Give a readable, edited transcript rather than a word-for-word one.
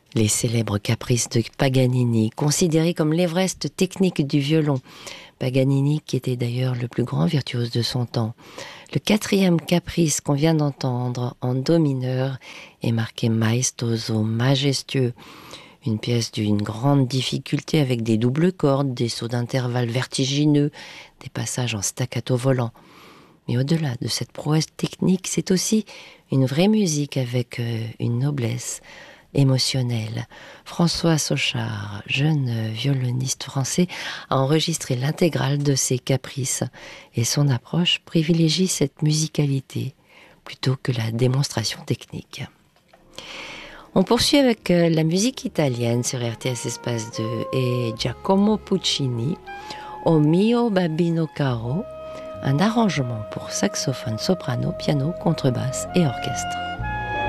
Les célèbres caprices de Paganini, considérés comme l'Everest technique du violon. Paganini qui était d'ailleurs le plus grand virtuose de son temps. Le quatrième caprice qu'on vient d'entendre en do mineur est marqué maestoso, majestueux. Une pièce d'une grande difficulté avec des doubles cordes, des sauts d'intervalle vertigineux, des passages en staccato volant. Mais au-delà de cette prouesse technique, c'est aussi une vraie musique avec une noblesse émotionnelle. François Sauchard, jeune violoniste français, a enregistré l'intégrale de ses caprices et son approche privilégie cette musicalité plutôt que la démonstration technique. On poursuit avec la musique italienne sur RTS Espace 2 et Giacomo Puccini, O mio babbino caro, un arrangement pour saxophone, soprano, piano, contrebasse et orchestre.